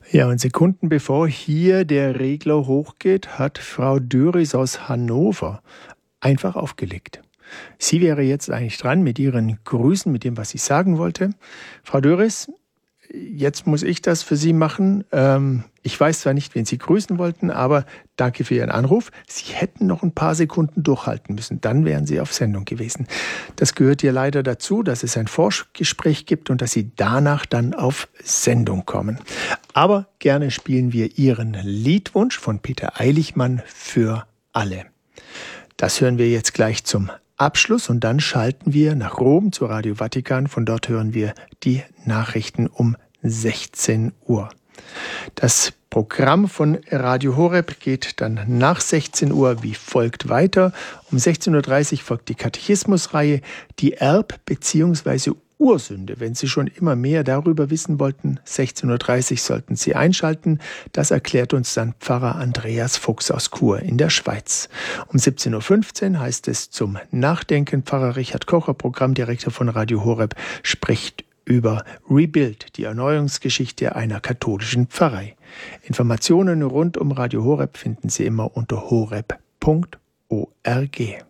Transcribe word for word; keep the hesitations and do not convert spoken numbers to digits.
Ja, und Sekunden bevor hier der Regler hochgeht, hat Frau Döris aus Hannover einfach aufgelegt. Sie wäre jetzt eigentlich dran mit ihren Grüßen, mit dem, was sie sagen wollte. Frau Döris, jetzt muss ich das für Sie machen. Ähm, ich weiß zwar nicht, wen Sie grüßen wollten, aber danke für Ihren Anruf. Sie hätten noch ein paar Sekunden durchhalten müssen. Dann wären Sie auf Sendung gewesen. Das gehört hier leider dazu, dass es ein Vorgespräch gibt und dass Sie danach dann auf Sendung kommen. Aber gerne spielen wir Ihren Liedwunsch von Peter Eilichmann für alle. Das hören wir jetzt gleich zum Abschluss und dann schalten wir nach Rom zu Radio Vatikan. Von dort hören wir die Nachrichten um sechzehn Uhr. Das Programm von Radio Horeb geht dann nach sechzehn Uhr wie folgt weiter. Um sechzehn Uhr dreißig folgt die Katechismusreihe, die Erb- bzw. Ursünde. Wenn Sie schon immer mehr darüber wissen wollten, sechzehn Uhr dreißig sollten Sie einschalten. Das erklärt uns dann Pfarrer Andreas Fuchs aus Chur in der Schweiz. Um siebzehn Uhr fünfzehn heißt es zum Nachdenken. Pfarrer Richard Kocher, Programmdirektor von Radio Horeb, spricht über Rebuild, die Erneuerungsgeschichte einer katholischen Pfarrei. Informationen rund um Radio Horeb finden Sie immer unter horeb punkt org.